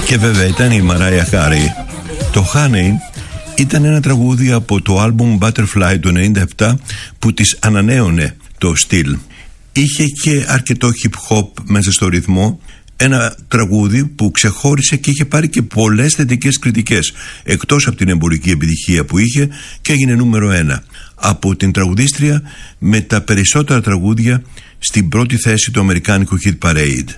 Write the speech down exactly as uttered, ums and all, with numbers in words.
Και βέβαια ήταν η Μαράια Κάρεϊ. Το Honey ήταν ένα τραγούδι από το άλμπουμ Butterfly του ενενήντα επτά που της ανανέωνε το στυλ. Είχε και αρκετό hip hop μέσα στο ρυθμό. Ένα τραγούδι που ξεχώρισε και είχε πάρει και πολλές θετικές κριτικές, εκτός από την εμπορική επιτυχία που είχε, και έγινε νούμερο ένα από την τραγουδίστρια με τα περισσότερα τραγούδια στην πρώτη θέση του αμερικάνικου Hit Parade.